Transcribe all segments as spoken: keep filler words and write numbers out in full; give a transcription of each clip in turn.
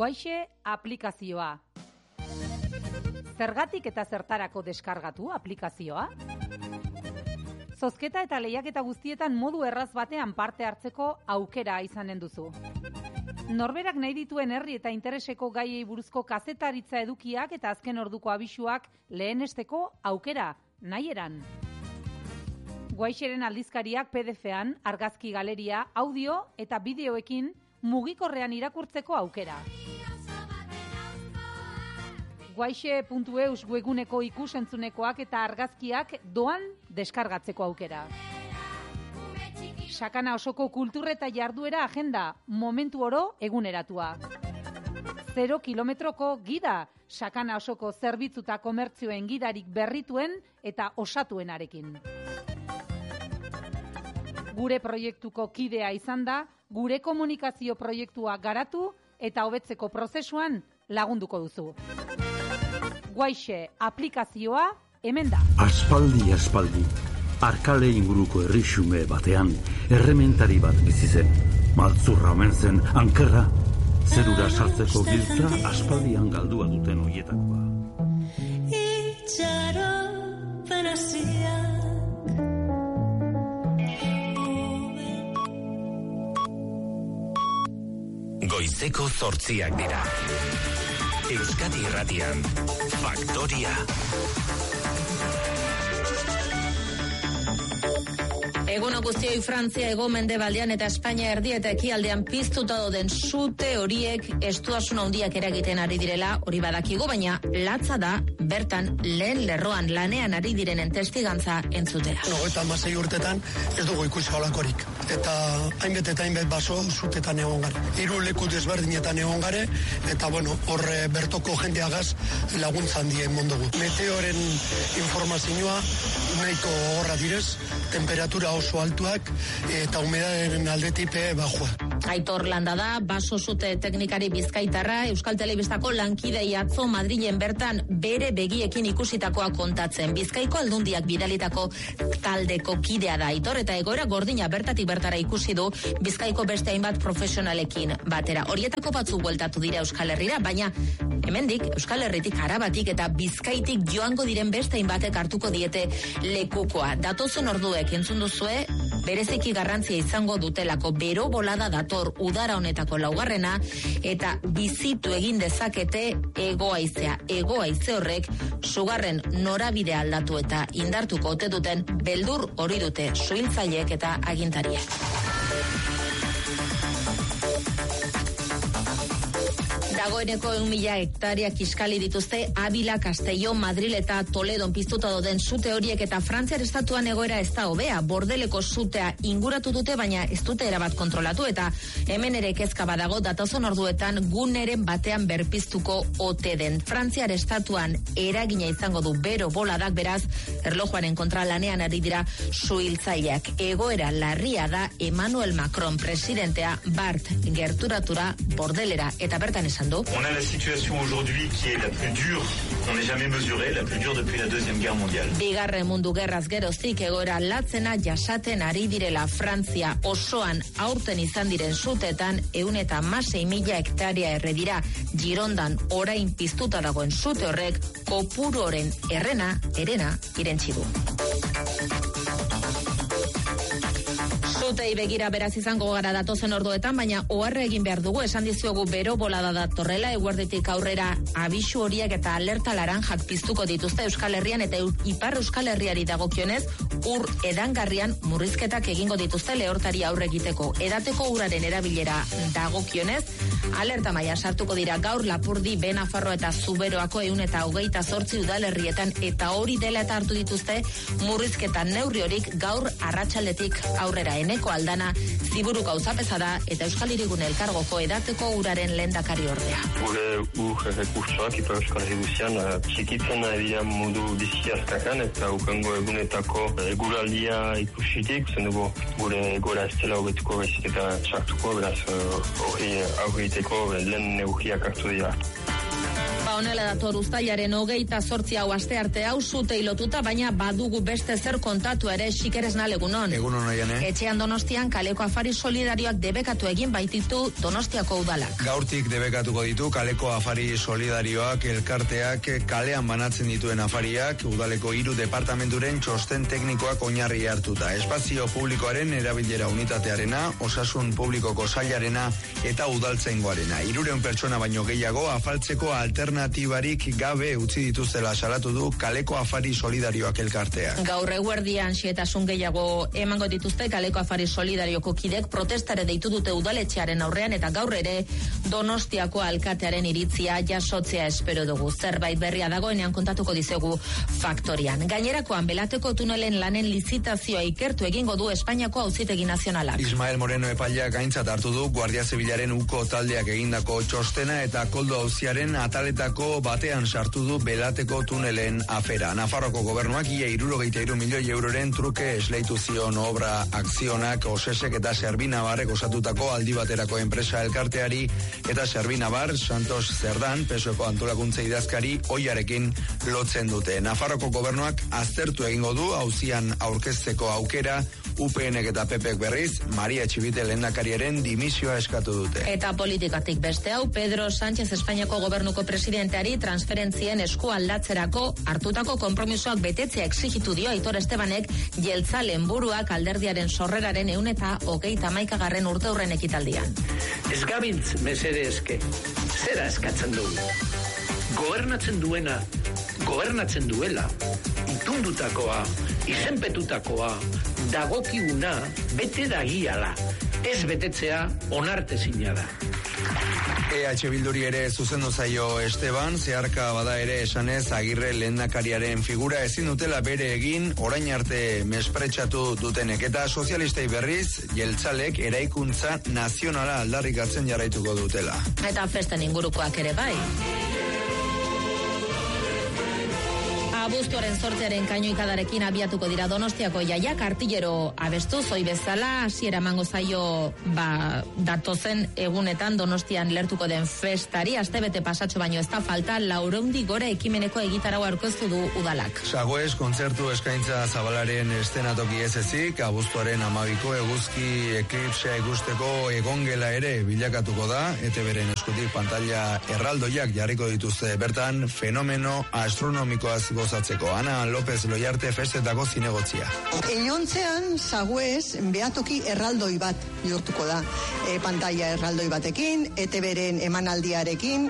Guaixe aplikazioa. Zergatik eta zertarako deskargatu aplikazioa? Zozketa eta lehiaketa guztietan modu erraz batean parte hartzeko aukera izanen duzu. Norberak nahi dituen herri eta intereseko gaiei buruzko kazetaritza edukiak eta azken orduko abisuak lehenesteko aukera nahi eran. Guaixeren aldizkariak P D F-an, argazki galeria, audio eta bideoekin mugikorrean irakurtzeko aukera. Guaixe puntu eus webguneko ikus-entzunekoak eta argazkiak doan deskargatzeko aukera. Sakana osoko kultur eta jarduera agenda, momentu oro eguneratua. Zero kilometroko gida, Sakana osoko zerbitzu eta komertzioen gidarik berrituen eta osatuenarekin. Gure proiektuko kidea izan da, gure komunikazio proiektua garatu eta hobetzeko prozesuan lagunduko duzu. Guaixe aplikazioa hemen da. Aspaldi, aspaldi, Arkale inguruko herrixume batean errementari bat bizi zen. Maltzurra omen zen ankerra, zerura sartzeko giltza aspaldian galdua duten hoietakoa. Goizeko zortziak dira. Euskadi Irratian, Faktoria. Eguno guztioi, Frantzia hego-mendebaldean eta Espainia erdi eta ekialdean piztuta doden sute horiek estuasun handiak eragiten ari direla, hori badakigu, baina latza da bertan lehen lerroan lanean ari direnen testigantza entzutea. Hogeita hamasei urtetan ez dugu ikusi halakorik. Eta hainbet eta hainbet baso zutetan egon gare. Hiru leku desberdinetan egon gare, eta bueno, horre bertoko jendeagaz laguntzan dien mondugu. Meteoren informazioa nahiko horra direz, temperatura oso altuak eta humedaderen aldetipe bajua. Aitor Landa da, baso zute teknikari bizkaitarra, Euskal Telebistako lankidei atzo Madrilen bertan bere begiekin ikusitakoa kontatzen. Bizkaiko aldundiak bidalitako taldeko kidea da Aitor, eta egoera gordina bertatik bertara ikusi du Bizkaiko beste hainbat profesionalekin batera. Horietako batzu bueltatu dira Euskal Herrira, baina hemendik Euskal Herritik, Arabatik eta Bizkaitik joango diren beste hainbatek hartuko diete lekukoa. Datozen orduek entzun duzue, bereziki garrantzia izango dutelako bero bolada dator udara honetako laugarrena, eta bizitu egin dezakete hegohaizea. Hegohaize horrek sugarren norabide aldatu eta indartuko ote duten beldur hori dute suhiltzaileek eta agintariek. Dagoeneko ehun mila hektaria kiskali dituzte Abila, Castellón, Madril eta Toledon piztuta doden sute horiek, eta Frantziar estatuan egoera ez da hobea. Bordeleko sutea inguratu dute, baina ez dute erabat kontrolatu, eta hemen ere kezka badago datozen orduetan guneren batean berpiztuko ote den. Frantziar estatuan eragina izango du bero boladak, beraz erlojuaren kontra lanean ari dira suhiltzaileak. Egoera larria da. Emmanuel Macron presidentea bart gerturatura Bordelera, eta bertan esan du. On a la situation aujourd'hui qui est la plus dure qu'on ait jamais mesurée, la plus dure depuis la Deuxième Guerre mondiale. Bigarren mundu gerraz geroztik egoera latzena jasaten ari direla. Frantzia osoan aurten izan diren sutetan ehun eta hamasei mila hektaria erre dira. Girondan orain piztuta dagoen sute horrek kopuroren errena, erena, irentsi du. Sutei begira beraz izango gara datozen orduetan, baina oharra egin behar dugu, esan dizuegu bero bolada datorrela, eguerditik aurrera abisu horiek eta alerta laranjak piztuko dituzte Euskal Herrian, eta Ipar Euskal Herriari dagokionez ur edangarrian murrizketak egingo dituzte lehortari aurre egiteko. Edateko uraren erabilera dagokionez, alerta maila sartuko dira gaur Lapurdi, Benafarro eta Zuberoako ehun eta hogeita zortzi udalerrietan, eta hori dela eta hartu dituzte murrizketan neurri horik gaur arratsaldetik aurrera. Eneko Aldana Ziburu gauzapeza da eta Euskal Hirigune elkargoko edateko uraren lehendakari ordea. Gure ur rekurtsoak Ipar Euskal Herrian txikitzen dira modu bizi askakan, eta ukengo egunetako eguraldia ikusitik, zen dugu gure egora ez dela hobetuko bezik eta txartuko, beraz hori aurriteko lehen neurriak hartu dira. Ba, honela dator uztailaren hogeita zortzi hau aste arte hau zutei lotuta, baina badugu beste zer kontatu ere. Xikeresna egunon. Egunon oian, eh? Etxean Donostian kaleko afari solidarioak debekatu egin baititu Donostiako udalak. Gaurtik debekatuko ditu kaleko afari solidarioak elkarteak kalean banatzen dituen afariak udaleko hiru departamenturen txosten teknikoak oinarri hartuta. Espazio publikoaren erabilera unitatearena, osasun publikoko sailarena eta udaltzaingoarena. Hirurehun pertsona baino gehiago afaltzeko alternatibarik gabe utzi dituztela salatu du kaleko afari solidarioak elkartea. Gaur eguerdian xietasun gehiago emango dituzte kaleko afari solidarioko kidek protestare deitu dute udaletxearen aurrean eta gaur ere Donostiako alkatearen iritzia jasotzea espero dugu. Zerbait berria dagoenean kontatuko dizegu Faktorian. Gainerakoan belateko tunelen lanen lizitazioa ikertu egingo du Espainiako Auzitegi Nazionalak. Ismael Moreno epaileak aintzat hartu du Guardia Zibilaren uko taldeak egindako txostena eta koldo auziaren ataletako batean sartu du belateko tunelen afera. Nafarroko gobernuak ia hirurogeita hiru milioi euroren truke esleitu zion obra akzionak Osesek eta Serbinabarrek osatutako aldi baterako enpresa elkarteari eta Serbinabar Santos Zerdan Pesoeko antolakuntza idazkari oiarekin lotzen dute. Nafarroko gobernuak aztertu egingo du auzian aurkezteko aukera. U PNek eta P Pek berriz Maria Txibite lehendakariaren dimisioa eskatu dute. Eta politikatik beste hau, Pedro Sánchez Espainiako gobernuko presidenteari transferentzien esku aldatzerako hartutako konpromisoak betetzea exigitu dio Aitor Estebanek jeltzalen buruak alderdiaren sorreraren ehun eta hogeita hamaikagarren urteurren ekitaldian. Ez gabintz mesede eske, zera eskatzen dugu. Gobernatzen duena, gobernatzen duela, itundutakoa, izenpetutakoa, dagokiguna, bete dagiala. Ez betetzea onartezina da. E H Bilduri ere zuzendu zaio Esteban, zeharka bada ere esanez Agirre lehendakariaren figura ezin dutela bere egin orain arte mespretsatu dutenek eta sozialistei berriz jeltzalek eraikuntza nazionala aldarrikatzen jarraituko dutela. Eta festen ingurukoak ere bai. Abuztuaren sortzearen kainoikadarekin abiatuko dira Donostiako jaiak artillero abestu zoi bezala hasiera emango zaio ba datozen egunetan Donostian lertuko den festari astebete pasatxo baino ez da falta laurehun gora ekimeneko egitarau aurkeztu du udalak. Sagoes kontzertu eskaintza zabalaren estenatoki ez ezik abuztuaren hamabiko eguzki eklipsea ikusteko egongela ere bilakatuko da E T Bren eskutik pantalla erraldoiak jarriko dituzte bertan fenomeno astronomikoaz gozatzeko. Ana López Loiarte festetako zinegotzia. Eiontzean, Saguez, behatoki erraldoi bat bihurtuko da. E, pantalla erraldoi batekin, E T Bren emanaldiarekin.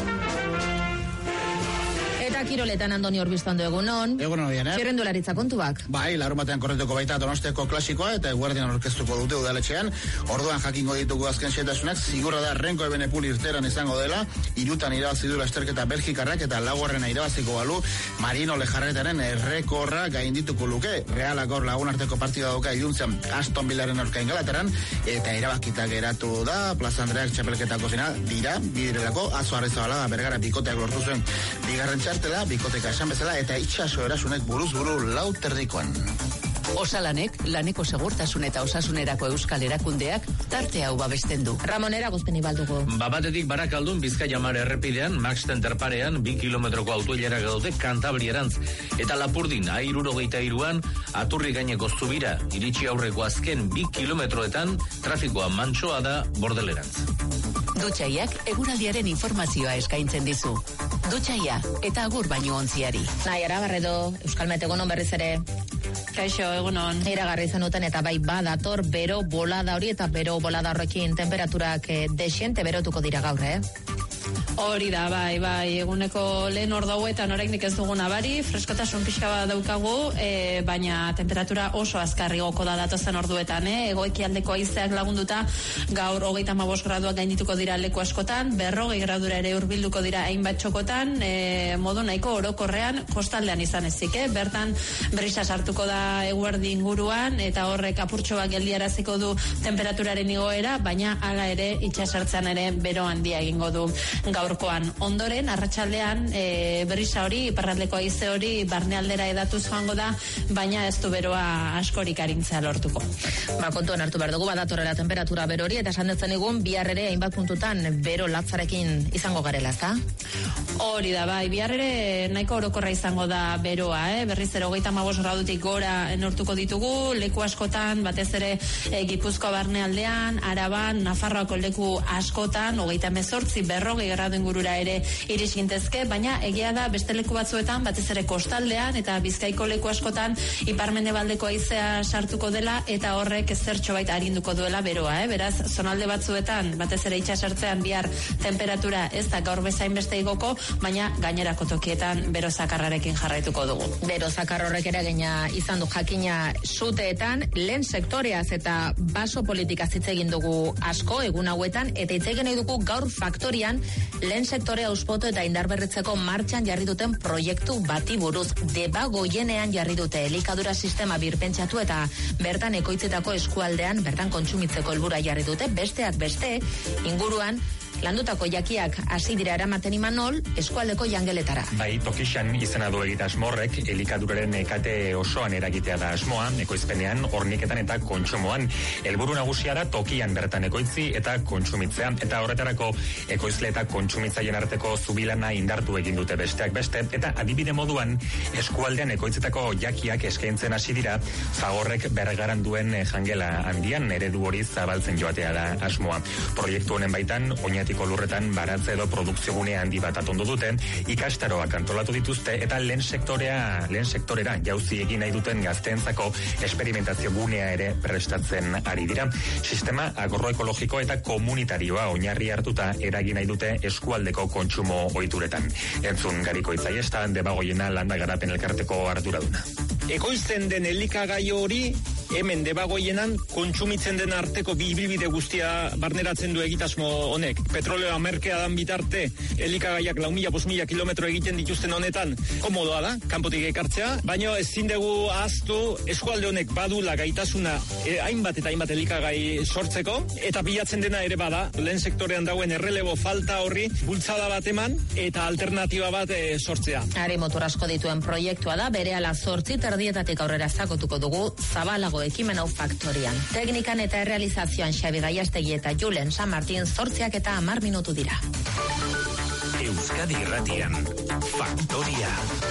Eta kiroletan Andoni Orbiztondo egunon. Egunon bien, eh? Txirrendularitza kontuak. Bai, larun batean korretuko baita Donostiako klasikoa eta eguerdian orkestuko dute udaletxean. Orduan jakingo ditugu azken xetasunak, zigurra da Renko Ebenepul irteran izango dela, irutan irabazi du lasterketa Belgikarrak eta laugarrena irabaziko balu Marino Lejarretaren errekorra gaindituko luke. Realak gaur lagun arteko partida dauka iduntzean Aston Villaren aurka Ingalaterran eta irabakita geratu da Plaza Andreak txapelketako final dira, bidirelako Azo Arrizabalaga Bergara bikoteak lortu zuen bigarren txartela, bikoteka esan bezala eta itxaso erasunek buruz buru lau terrikoan. Osalanek, laneko segurtasun eta osasunerako euskal erakundeak tarte hau babesten du. Ramonera guzpeni baldugu. Babatetik Barakaldun Bizkaia Mare errepidean, Max Center parean, bi kilometroko autoilera gaude Kantabrierantz. Eta Lapurdin, airurogeita iruan, Aturri gaineko zubira, iritsi aurreko azken bi kilometroetan, trafikoa mantsoa da Bordelerantz. Dutxaiak eguraldiaren informazioa eskaintzen dizu. Dutxaia eta agur baino ontziari. Naiara Barredo, Euskal Metegonon berriz ere. Kaixo, egunon. Iragarri zen duten eta bai badator bero bolada hori eta bero bolada horrekin temperaturak eh, desiente berotuko dira gaur, eh? Hori da, bai, bai, eguneko lehen hor dauetan oraindik ez dugun abari, freskotasun pixka bat daukagu, e, baina temperatura oso azkarri goko da datozen orduetan, eh? Egoeki aldeko haizeak lagunduta, gaur hogeita hamabost graduak gaindituko dira leku askotan, berrogei gradura ere hurbilduko dira hainbat txokotan, e, modu nahiko orokorrean kostaldean izan ezik, eh? Bertan brisa sartuko da eguerdi inguruan, eta horrek apurtxoak geldiaraziko du temperaturaren igoera, baina hala ere itxasartzean ere bero handia egingo du. gaurkoan. Ondoren, arratsaldean e, berrisa hori, iparraldeko haize hori barnealdera edatuz joango da, baina ez du beroa askorik arintzea lortuko. Ba, kontuan hartu behar dugu, badatorrela temperatura bero hori, eta esan detzen egun, bihar ere hainbat puntutan bero latzarekin izango garela, ezta? Hori da, bai, bihar ere nahiko orokorra izango da beroa, eh? Berriz ere hogeita hamabost gradutik gora neurtuko ditugu, leku askotan, batez ere e, Gipuzkoa barnealdean, Araban, Nafarroako leku askotan, hogeita hemezortzi, berrogei gradu ingurura ere iris gintezke, baina egia da beste leku batzuetan, batez ere kostaldean, eta Bizkaiko leku askotan, ipar-mendebaldeko haizea sartuko dela, eta horrek zertxo baita arinduko duela beroa, eh? Beraz, zonalde batzuetan, batez ere itxasartzean bihar temperatura ez da gaur bezain beste igoko, baina gainerako tokietan bero zakarrarekin jarraituko dugu. Bero zakar horrek ere gaina izan du jakina suteetan, lehen sektoreaz eta baso politikaz hitz egin dugu asko egun hauetan, eta hitz egin nahi dugu gaur faktorian lehen sektorea auspotu eta indarberritzeko martxan jarri duten proiektu bati buruz. Debagoienean jarri dute elikadura sistema birpentsatu eta bertan ekoitzetako eskualdean bertan kontsumitzeko helbura jarri dute, besteak beste inguruan landutako jakiak hasi dira eramaten Imanol eskualdeko jangeletara. Bai, tokixan izena du egitasmorrek elikaduraren ekate osoan eragitea da asmoa, ekoizpenean, horniketan eta kontsumoan. Helburu nagusia da tokian bertan ekoitzi eta kontsumitzea, eta horretarako ekoizle eta kontsumitzaien arteko zubilana indartu egin dute besteak beste, eta adibide moduan eskualdean ekoitzetako jakiak eskaintzen hasi dira, Fagorrek bergaran duen jangela handian eredu hori zabaltzen joatea da asmoa. Proiektu honen baitan, oinatiko lurretan baratze edo produkzio gune handi bat atondu dute, ikastaroak antolatu dituzte eta lehen sektorea, lehen sektorera jauzi egin nahi duten gazteentzako esperimentazio gunea ere prestatzen ari dira. Sistema agroekologiko eta komunitarioa oinarri hartuta eragin nahi dute eskualdeko kontsumo ohituretan. Entzun Gariko Itzaiesta, Debagoiena landa garapen elkarteko arduraduna. Ekoizten den elikagai hori hemen Debagoienan kontsumitzen den arteko bibilbide guztia barneratzen du egitasmo honek. Petroleoa merkea dan bitarte elikagaiak lau mila, bost mila kilometro egiten dituzten honetan komodoa da, kanpotik ekartzea, baina ezin dugu ahaztu eskualde honek badula gaitasuna e, hainbat eta hainbat elikagai sortzeko, eta bilatzen dena ere bada, lehen sektorean dauen errelebo falta horri bultzada bat eman eta alternatiba bat e, sortzea. Are motor asko dituen proiektua da, berehala zortzi terdietatik aurrera zakotuko dugu Zabalago ekimen hau faktorian. Teknikan eta errealizazioan Xabi Gaiastegi eta Julen San Martin zortziak eta hamar minutu dira. Euskadi Irratian, Faktoria.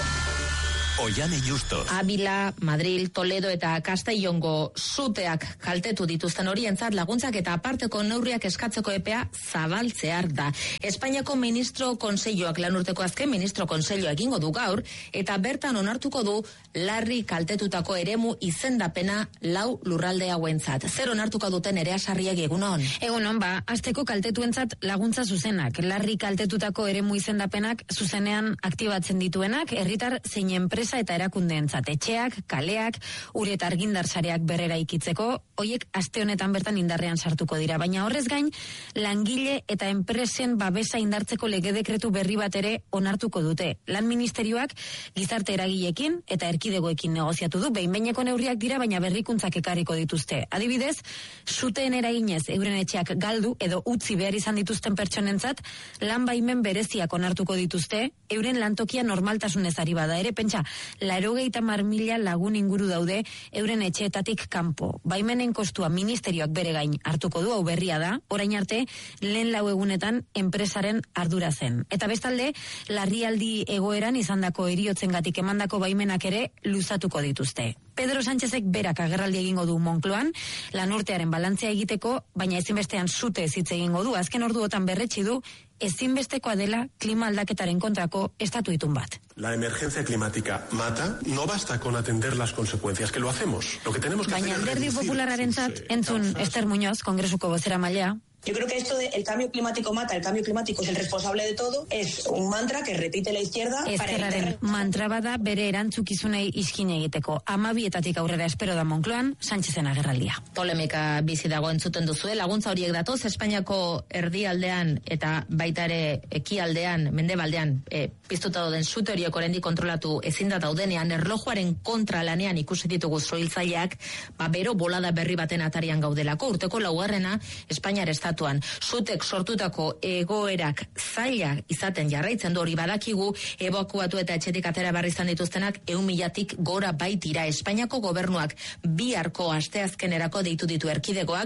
Oiane Justo. Abila, Madril, Toledo eta Castellongo suteak kaltetu dituzten horientzat laguntzak eta aparteko neurriak eskatzeko epea zabaltzear da. Espainiako Ministro Konseilloak lanurteko azken Ministro Konseilloa egingo du gaur, eta bertan onartuko du larri kaltetutako eremu izendapena lau lurralde hauentzat. Zer onartuko duten Nerea Sarriegi egunon? Egunon, ba, asteko kaltetuentzat laguntza zuzenak. Larri kaltetutako eremu izendapenak zuzenean aktibatzen dituenak, herritar zein enpresa eta erakundeentzat, etxeak, kaleak, ur eta argindar sareak berrera ikitzeko, hoiek aste honetan bertan indarrean sartuko dira, baina horrez gain, langile eta enpresen babesa indartzeko lege dekretu berri bat ere onartuko dute. Lan ministerioak gizarte eragileekin eta erkidegoekin negoziatu du, behin-behineko neurriak dira, baina berrikuntzak ekarriko dituzte. Adibidez, suteen eraginez euren etxeak galdu edo utzi behar izan dituzten pertsonentzat, lan baimen bereziak onartuko dituzte, euren lantokia normaltasunez ari bada ere, pentsa, laurogeita hamar mila lagun inguru daude euren etxeetatik kanpo. Baimenen kostua ministerioak bere gain hartuko du, hau berria da, orain arte lehen lau egunetan enpresaren ardura zen. Eta bestalde, larrialdi egoeran izandako heriotzengatik emandako baimenak ere luzatuko dituzte. Pedro Sánchezek berak agerraldi egingo du Moncloan, lanurtearen balantzea egiteko, baina ezinbestean sute ez hitz egingo du, azken orduotan berretsi du, ezinbestekoa dela klima aldaketaren kontrako estatu itun bat. La emergencia climática mata, no basta con atender las consecuencias, que lo hacemos. Lo que tenemos que baina hacer alderdi populararentzat entzun Ester Muñoz, Kongresuko bozeramailea. Yo creo que esto de el cambio climático mata, el cambio climático es el responsable de todo, es un mantra que repite la izquierda. Ezkerraren mantra bada bere erantzukizunei iskin egiteko. Amabietatik aurrera espero da Moncloan, Sánchezen agerraldia. Polemika bizi dago entzuten duzue, laguntza horiek datoz, Espainiako erdialdean eta baita ere ekialdean, mendebaldean, e, piztuta dauden sute horiek oraindik kontrolatu ezin da daudenean, erlojuaren kontra lanean ikusi ditugu soiltzaileak, ba bero bolada berri baten atarian gaudelako, urteko laugarrena Espainiar estatu estatuan. Sutek sortutako egoerak zaila izaten jarraitzen du, hori badakigu, ebakuatu eta etxetik atera barri izan dituztenak ehun milatik gora baitira. Espainiako gobernuak biharko asteazkenerako deitu ditu erkidegoak,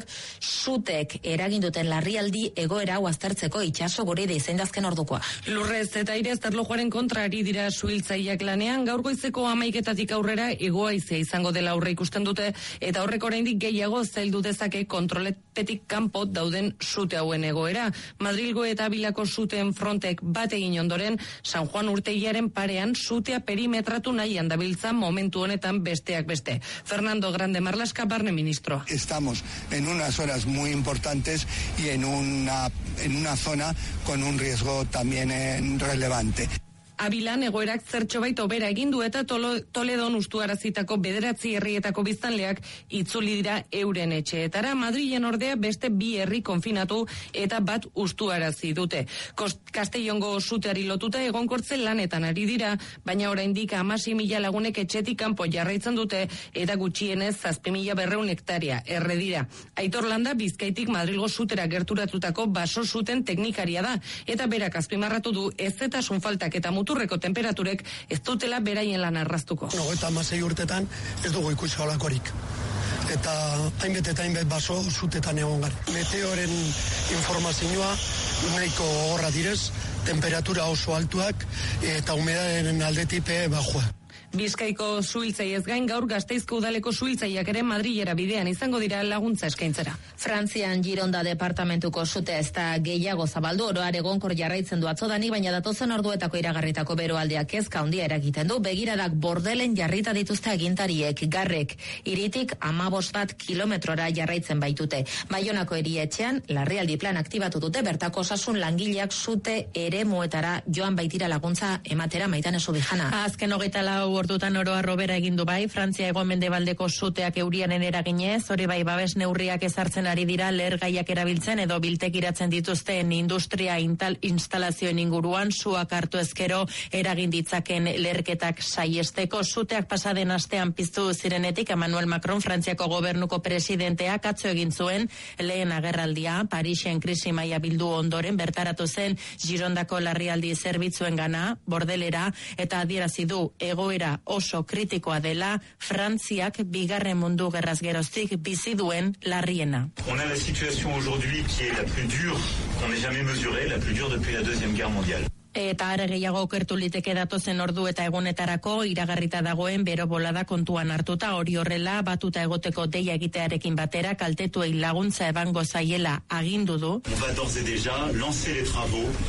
sutek eraginduten larrialdi egoera hau aztertzeko. Itxaso gure izein dazken ordukoa. Lurrez eta airez erlojuaren kontra ari dira suhiltzaileak lanean, gaur goizeko hamaiketatik aurrera egoaizea izango dela aurre ikusten dute, eta horrek oraindik gehiago zaildu dezake kontrolepetik kanpo dauden sute hauen egoera. Madrilgo eta Bilako suteen frontek bat egin ondoren, San Juan urtegiaren parean sutea perimetratu nahian dabiltza momentu honetan besteak beste. Fernando Grande Marlaska, barne ministro. Estamos en unas horas muy importantes y en una, en una zona con un riesgo también eh, relevante. Abilan egoerak zertxo baito bera egindu eta tolo, Toledon ustuarazitako bederatzi herrietako biztanleak itzuli dira euren etxeetara. Madrilen ordea beste bi herri konfinatu eta bat ustuarazi dute. Castellongo suteari lotuta egonkortzen lanetan ari dira, baina oraindik hamasei mila lagunek etxetik kanpo jarraitzen dute eta gutxienez zazpi mila berrehun hektaria erre dira. Aitor Landa Bizkaitik Madrilgo sutera gerturatutako baso zuten teknikaria da eta berak azpimarratu du ezetasun faltak eta muturreko temperaturek ez dutela beraien lan arraztuko. Hogeita hamasei urtetan ez dugu ikusi halakorik. Eta hainbet eta hainbet baso zutetan egon gara. Meteoren informazioa nahiko gogorra direz, temperatura oso altuak eta humedaderen aldetipe bajua. Bizkaiko suhiltzaiez gain gaur Gasteizko udaleko suhiltzaileak ere Madrilera bidean izango dira laguntza eskaintzera. Frantzian Gironda departamentuko sutea ez da gehiago zabaldu, oroar egonkor jarraitzen du atzodanik, baina datozen orduetako iragarritako beroaldiak kezka handia eragiten du. Begiradak bordelen jarrita dituzte agintariek, garrek hiritik hamabost bat kilometrora jarraitzen baitute. Baionako erietxean larrialdi plan aktibatu dute, bertako osasun langileak sute eremuetara joan baitira laguntza ematera. Maitane Subijana. Azken hogeita lau ordutan oroa robera egindu bai, Frantzia hego-mendebaldeko suteak eurianen eraginez, hori bai babes neurriak ezartzen ari dira lehergaiak erabiltzen edo biltekiratzen dituzten industria intal, instalazioen inguruan suak hartu ezkero eragin ditzaken leherketak saiesteko. Suteak pasaden astean piztu zirenetik Emmanuel Macron, Frantziako gobernuko presidenteak atzo egin zuen lehen agerraldia, Parisen krisi maila bildu ondoren bertaratu zen Girondako larrialdi zerbitzuen gana, bordelera, eta adierazi du egoera oso kritikoa dela Frantziak bigarren mundu gerraz geroztik bizi duen larriena. On a la situation aujourd'hui qui est la plus dure qu'on ait jamais mesurée, la plus dure depuis la Deuxième Guerre mondiale. Eta are gehiago okertu liteke datozen ordu eta egunetarako iragarrita dagoen bero bolada kontuan hartuta, hori horrela batuta egoteko deia egitearekin batera kaltetuei laguntza ebango zaiela agindu du. On va d'ores et déjà lancer les travaux